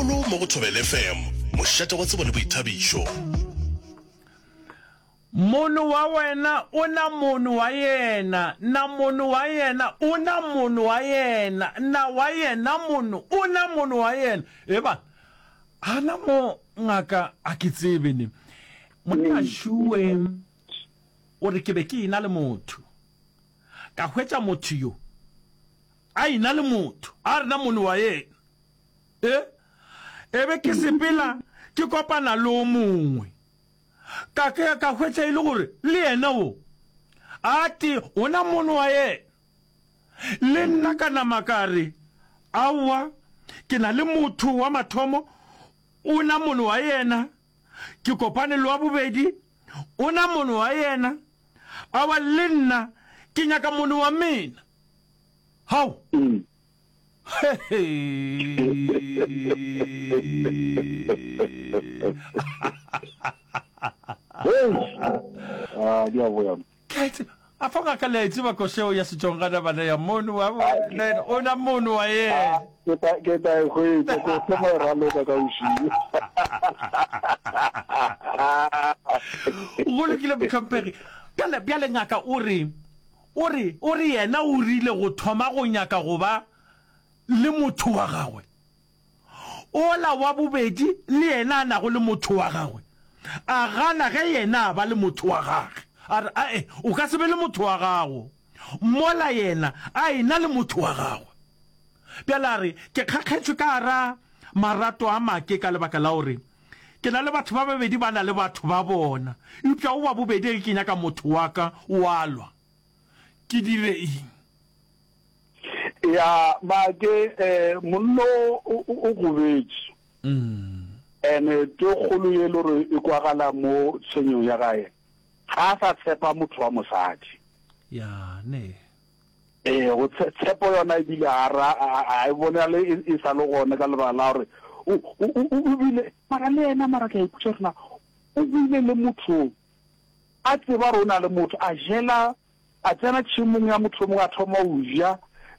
Mono mo go Thobela FM mošate wa tsebo le boithabišo. Mono wa wena una mono wa yena na mono wa yena una mono wa yena na wa yena mono una mono wa yena eba ana mo ngaka akitsebe ne monna shuwe o re ke be ke ina le motho ka hwetsa motho yo a ina le motho a re na mono wa yena ebe ke sepela ke kopana le o mongwe ka hwetsa ile gore le yena o ati ona mono wa ye le nna kana makare awa ke na le motho wa mathomo ona mono wa yena ke kopane le wa bobedi ona mono wa yena awa le nna ke nyaka mono wa mina how Kete afanga kale tsiba ko sheo ya sitongana bana ya mono wa ona mono wa ye keta go ko tsema ralo ka ushi go le bikampere bjale ngaka ori yena o rile go thoma go nyaka go ba le motho wa gagwe ola wa bobedi le yena na go le motho wa gagwe a gana ge yena ba le motho wa gagwe a o ka se be le motho wa gago mola yena a ina le motho wa gagwe bjalare ke kgakgetšwe ka ra marato a make ka lebaka la gore ke na le batho ba babedi ba na le batho ba bona eupša o ba bobedi ke nyaka motho wa ka o alwa ke dire eng ya ba ke mollo o gobetše ene ke kgolo ye le gore e kwagala mo tshenyong ya gae ga sa tshepa motho wa mosadi ya ne go tshepo yona ebile a e bonale e sa le gone ka lebaka la gore o bile mara le ena mara ke a iputsa rena o bile le motho a tseba re o na le motho a jela a tsena tšhimong ya motho mongwe a thoma o ja